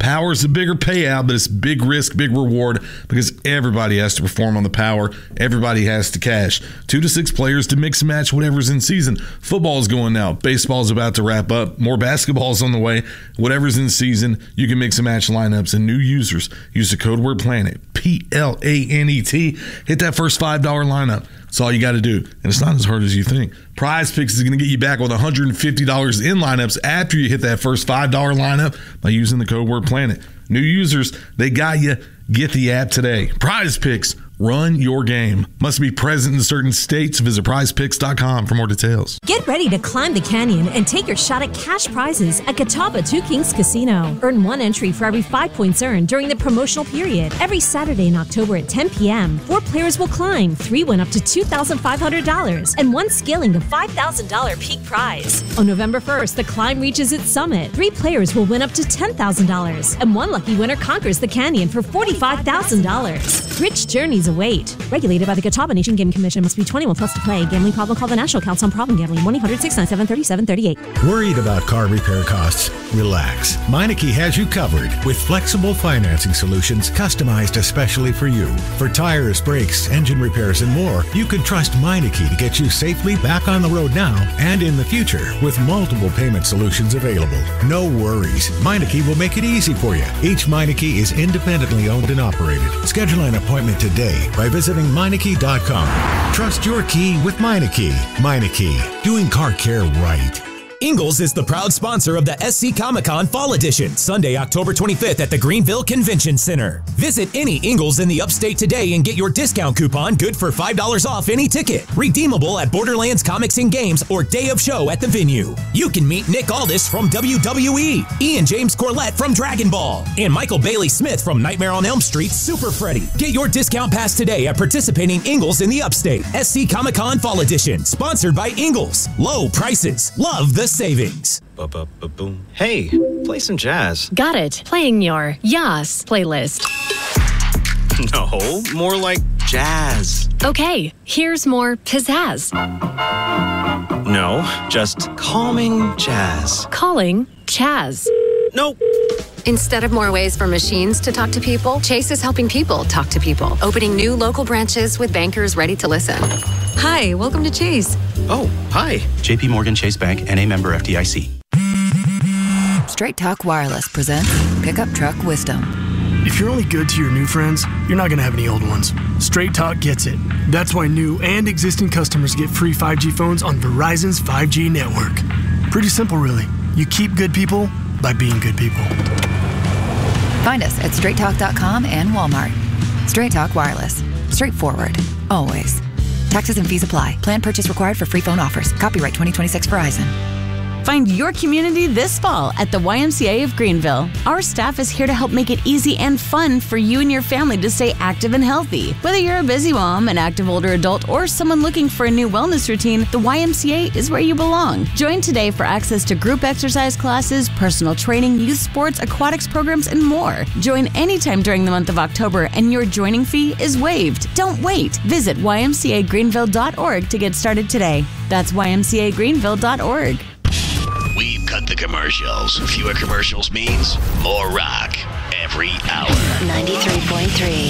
Power's a bigger payout, but it's big risk, big reward because everybody has to perform on the Power. Everybody has to cash. 2 to 6 players to mix and match whatever's in season. Football's going now. Baseball's about to wrap up. More basketball's on the way. Whatever's in season, you can mix and match lineups. And new users use the code word PLANET, PLANET. Hit that first $5 lineup. That's all you got to do. And it's not as hard as you think. Prize Picks is going to get you back with $150 in lineups after you hit that first $5 lineup by using the code word PLANET. New users, they got you. Get the app today. Prize Picks. Run your game. Must be present in certain states. Visit prizepicks.com for more details. Get ready to climb the canyon and take your shot at cash prizes at Catawba Two Kings Casino. Earn 1 entry for every 5 points earned during the promotional period. Every Saturday in October at 10 p.m., 4 players will climb, 3 win up to $2,500, and 1 scaling the $5,000 peak prize. On November 1st, the climb reaches its summit. 3 players will win up to $10,000, and 1 lucky winner conquers the canyon for $45,000. Rich journeys await. Regulated by the Catawba Nation Gaming Commission. Must be 21 plus to play. Gambling problem? Call the National Council on Problem Gambling. 1-800-697-3738. Worried about car repair costs? Relax. Meineke has you covered with flexible financing solutions customized especially for you. For tires, brakes, engine repairs, and more, you can trust Meineke to get you safely back on the road now and in the future with multiple payment solutions available. No worries. Meineke will make it easy for you. Each Meineke is independently owned and operated. Schedule an appointment today by visiting Meineke.com. Trust your key with Meineke. Meineke, doing car care right. Ingles is the proud sponsor of the SC Comic-Con Fall Edition, Sunday, October 25th at the Greenville Convention Center. Visit any Ingles in the upstate today and get your discount coupon good for $5 off any ticket. Redeemable at Borderlands Comics and Games or day of show at the venue. You can meet Nick Aldis from WWE, Ian James Corlett from Dragon Ball, and Michael Bailey Smith from Nightmare on Elm Street Super Freddy. Get your discount pass today at participating Ingles in the upstate. SC Comic-Con Fall Edition, sponsored by Ingles. Low prices. Love the savings. Ba-ba-ba-boom. Hey, play some jazz. Got it. Playing your Yas playlist. No, more like jazz. Okay, here's more pizzazz. No, just calming jazz. Calling Chaz. Nope. Instead of more ways for machines to talk to people, Chase is helping people talk to people, opening new local branches with bankers ready to listen. Hi, welcome to Chase. Oh, hi. JP Morgan Chase Bank, NA member FDIC. Straight Talk Wireless presents Pickup Truck Wisdom. If you're only good to your new friends, you're not going to have any old ones. Straight Talk gets it. That's why new and existing customers get free 5G phones on Verizon's 5G network. Pretty simple, really. You keep good people by being good people. Find us at straighttalk.com and Walmart. Straight Talk Wireless. Straightforward. Always. Taxes and fees apply. Plan purchase required for free phone offers. Copyright 2026 Verizon. Find your community this fall at the YMCA of Greenville. Our staff is here to help make it easy and fun for you and your family to stay active and healthy. Whether you're a busy mom, an active older adult, or someone looking for a new wellness routine, the YMCA is where you belong. Join today for access to group exercise classes, personal training, youth sports, aquatics programs, and more. Join anytime during the month of October, and your joining fee is waived. Don't wait. Visit ymcagreenville.org to get started today. That's ymcagreenville.org. We've cut the commercials. Fewer commercials means more rock every hour. 93.3